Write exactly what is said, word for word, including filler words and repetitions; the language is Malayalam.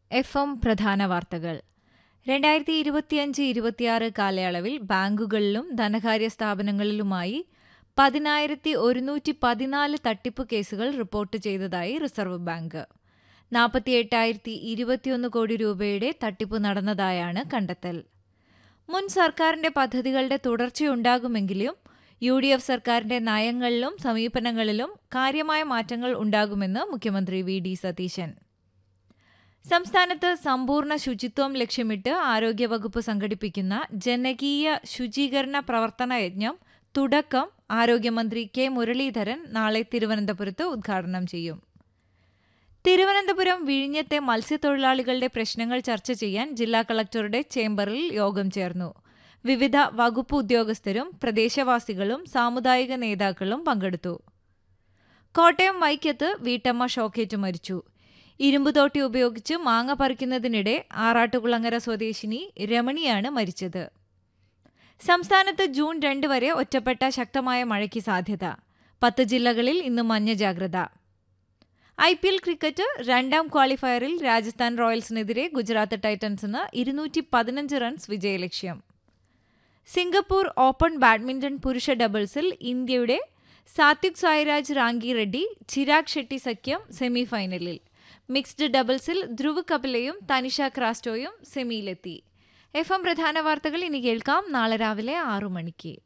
എഫ് എം പ്രധാന വാർത്തകൾ. രണ്ടായിരത്തി ഇരുപത്തിയഞ്ച് ഇരുപത്തിയാറ് കാലയളവിൽ ബാങ്കുകളിലും ധനകാര്യ സ്ഥാപനങ്ങളിലുമായി പതിനായിരത്തി ഒരുന്നൂറ്റി പതിനാല് തട്ടിപ്പ് കേസുകൾ റിപ്പോർട്ട് ചെയ്തതായി റിസർവ് ബാങ്ക്. നാൽപ്പത്തിയെട്ടായിരത്തി ഇരുപത്തിയൊന്ന് കോടി രൂപയുടെ തട്ടിപ്പ് നടന്നതായാണ് കണ്ടെത്തൽ. മുൻ സർക്കാരിന്റെ പദ്ധതികളുടെ തുടർച്ചയുണ്ടാകുമെങ്കിലും യു ഡി എഫ് സർക്കാരിന്റെ നയങ്ങളിലും സമീപനങ്ങളിലും കാര്യമായ മാറ്റങ്ങൾ ഉണ്ടാകുമെന്ന് മുഖ്യമന്ത്രി വി ഡി സതീശൻ. സംസ്ഥാനത്ത് സമ്പൂർണ്ണ ശുചിത്വം ലക്ഷ്യമിട്ട് ആരോഗ്യവകുപ്പ് സംഘടിപ്പിക്കുന്ന ജനകീയ ശുചീകരണ പ്രവർത്തന യജ്ഞം തുടക്കം ആരോഗ്യമന്ത്രി കെ മുരളീധരൻ നാളെ തിരുവനന്തപുരത്ത് ഉദ്ഘാടനം ചെയ്യും. തിരുവനന്തപുരം വിഴിഞ്ഞത്തെ മത്സ്യത്തൊഴിലാളികളുടെ പ്രശ്നങ്ങൾ ചർച്ച ചെയ്യാൻ ജില്ലാ കളക്ടറുടെ ചേംബറിൽ യോഗം ചേർന്നു. വിവിധ വകുപ്പ് ഉദ്യോഗസ്ഥരും പ്രദേശവാസികളും സാമുദായിക നേതാക്കളും പങ്കെടുത്തു. കോട്ടയം വൈക്കത്ത് വീട്ടമ്മ ഷോക്കേറ്റ് മരിച്ചു. ഇരുമ്പുതോട്ടി ഉപയോഗിച്ച് മാങ്ങ പറിക്കുന്നതിനിടെ ആറാട്ടുകുളങ്ങര സ്വദേശിനി രമണിയാണ് മരിച്ചത്. സംസ്ഥാനത്ത് ജൂൺ രണ്ട് വരെ ഒറ്റപ്പെട്ട ശക്തമായ മഴയ്ക്ക് സാധ്യത. പത്ത് ജില്ലകളിൽ ഇന്ന് മഞ്ഞ ജാഗ്രത. ഐ പി എൽ ക്രിക്കറ്റ് രണ്ടാം ക്വാളിഫയറിൽ രാജസ്ഥാൻ റോയൽസിനെതിരെ ഗുജറാത്ത് ടൈറ്റൻസിന് ഇരുന്നൂറ്റി പതിനഞ്ച് റൺസ് വിജയലക്ഷ്യം. സിംഗപ്പൂർ ഓപ്പൺ ബാഡ്മിന്റൺ പുരുഷ ഡബിൾസിൽ ഇന്ത്യയുടെ സാത്വിക് സായിരാജ് റാങ്കി റെഡ്ഡി ചിരാഗ് ഷെട്ടി സഖ്യം സെമിഫൈനലിൽ. മിക്സ്ഡ് ഡബിൾസിൽ ധ്രുവ് കപിലയും തനിഷ ക്രാസ്റ്റോയും സെമിയിലെത്തി. എഫ് എം പ്രധാന വാർത്തകൾ ഇനി കേൾക്കാം നാളെ രാവിലെ ആറു മണിക്ക്.